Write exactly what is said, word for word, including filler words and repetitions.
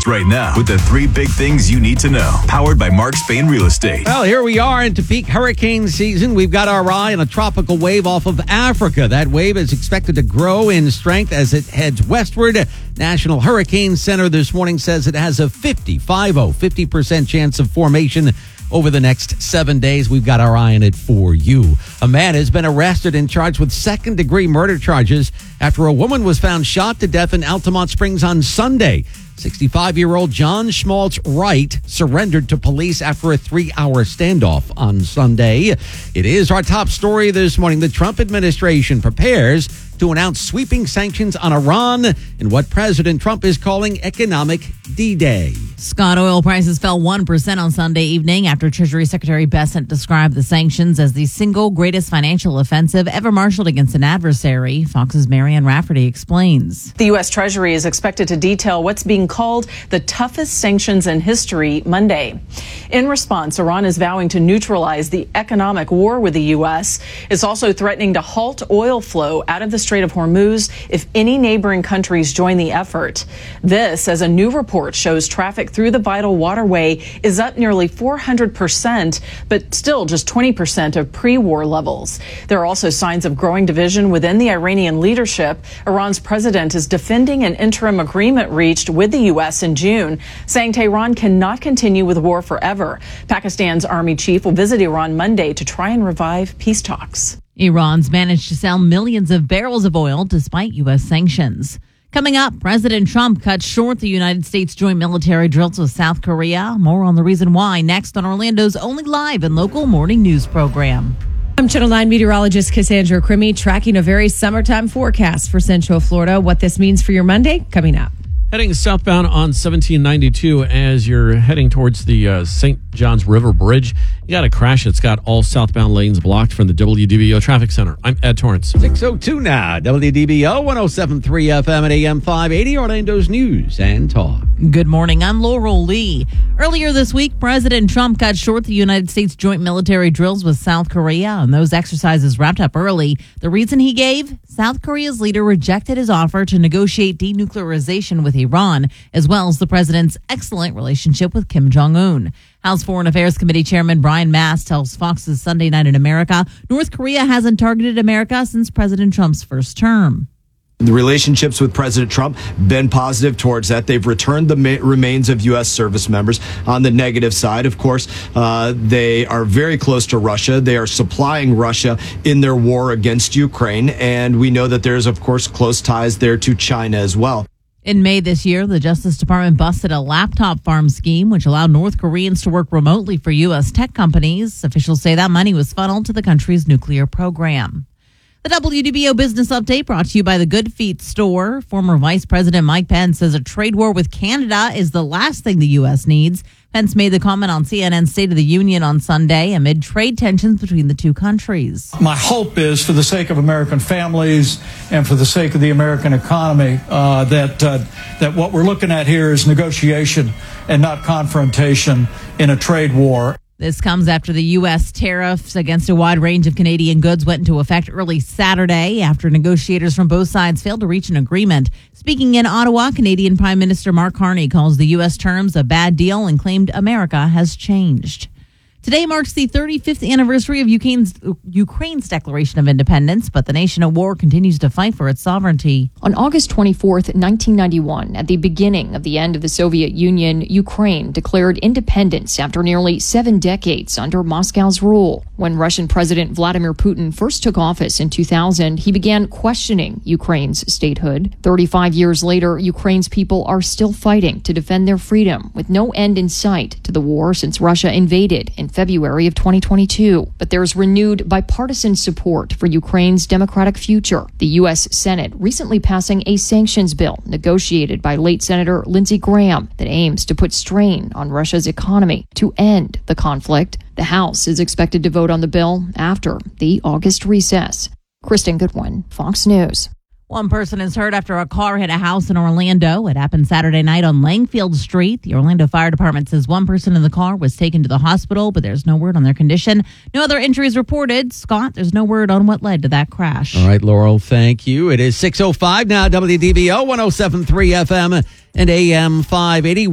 starts right now with the three big things you need to know. Powered by Mark Spain Real Estate. Well, here we are into peak hurricane season. We've got our eye on a tropical wave off of Africa. That wave is expected to grow in strength as it heads westward. National Hurricane Center this morning says it has a fifty, fifty percent chance of formation over the next seven days. We've got our eye on it for you. A man has been arrested and charged with second-degree murder charges after a woman was found shot to death in Altamont Springs on Sunday. sixty-five-year-old John Schmaltz Wright surrendered to police after a three-hour standoff on Sunday. It is our top story this morning. The Trump administration prepares to announce sweeping sanctions on Iran in what President Trump is calling economic D-Day. Scott, oil prices fell one percent on Sunday evening after Treasury Secretary Bessent described the sanctions as the single greatest financial offensive ever marshaled against an adversary. Fox's Marianne Rafferty explains. The U S. Treasury is expected to detail what's being called the toughest sanctions in history Monday. In response, Iran is vowing to neutralize the economic war with the U S. It's also threatening to halt oil flow out of the Strait of Hormuz if any neighboring countries join the effort. This, as a new report shows, traffic through the vital waterway is up nearly four hundred percent, but still just twenty percent of pre-war levels. There are also signs of growing division within the Iranian leadership. Iran's president is defending an interim agreement reached with the U S in June, saying Tehran cannot continue with war forever. Pakistan's army chief will visit Iran Monday to try and revive peace talks. Iran's managed to sell millions of barrels of oil despite U S sanctions. Coming up, President Trump cut short the United States joint military drills with South Korea. More on the reason why next on Orlando's only live and local morning news program. I'm Channel nine meteorologist Cassandra Crimmy, tracking a very summertime forecast for Central Florida. What this means for your Monday, coming up. Heading southbound on seventeen ninety-two as you're heading towards the uh, Saint Johns River Bridge. You got a crash that's got all southbound lanes blocked from the W D B O Traffic Center. I'm Ed Torrance. six oh two now, W D B O one oh seven point three F M at A M five eighty, Orlando's News and Talk. Good morning, I'm Laurel Lee. Earlier this week, President Trump cut short the United States joint military drills with South Korea, and those exercises wrapped up early. The reason he gave? South Korea's leader rejected his offer to negotiate denuclearization with Iran, as well as the president's excellent relationship with Kim Jong-un. House Foreign Affairs Committee Chairman Brian Mast tells Fox's Sunday Night in America, North Korea hasn't targeted America since President Trump's first term. The relationships with President Trump been positive towards that. They've returned the ma- remains of U S service members. On the negative side, of course, uh, they are very close to Russia. They are supplying Russia in their war against Ukraine. And we know that there's, of course, close ties there to China as well. In May this year, the Justice Department busted a laptop farm scheme which allowed North Koreans to work remotely for U S tech companies. Officials say that money was funneled to the country's nuclear program. The W D B O Business Update brought to you by the Good Feet store. Former Vice President Mike Pence says a trade war with Canada is the last thing the U S needs. Pence made the comment on C N N's State of the Union on Sunday amid trade tensions between the two countries. My hope is, for the sake of American families and for the sake of the American economy, uh, that uh, that what we're looking at here is negotiation and not confrontation in a trade war. This comes after the U S tariffs against a wide range of Canadian goods went into effect early Saturday after negotiators from both sides failed to reach an agreement. Speaking in Ottawa, Canadian Prime Minister Mark Carney calls the U S terms a bad deal and claimed America has changed. Today marks the thirty-fifth anniversary of Ukraine's, Ukraine's declaration of independence, but the nation at war continues to fight for its sovereignty. On August twenty-fourth, nineteen ninety-one, at the beginning of the end of the Soviet Union, Ukraine declared independence after nearly seven decades under Moscow's rule. When Russian President Vladimir Putin first took office in two thousand, he began questioning Ukraine's statehood. thirty-five years later, Ukraine's people are still fighting to defend their freedom, with no end in sight to the war since Russia invaded in February of twenty twenty-two. But there's renewed bipartisan support for Ukraine's democratic future. The U S Senate recently passing a sanctions bill negotiated by late Senator Lindsey Graham that aims to put strain on Russia's economy to end the conflict. The House is expected to vote on the bill after the August recess. Kristen Goodwin, Fox News. One person is hurt after a car hit a house in Orlando. It happened Saturday night on Langfield Street. The Orlando Fire Department says one person in the car was taken to the hospital, but there's no word on their condition. No other injuries reported. Scott, there's no word on what led to that crash. All right, Laurel, thank you. It is six oh five now, W D B O one oh seven point three F M and A M five eighty.